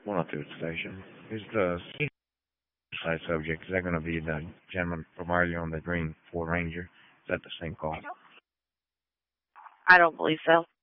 102 station. Is the side subject, is that going to be the gentleman from earlier on the green Ford Ranger? Is that the same call? I don't believe so.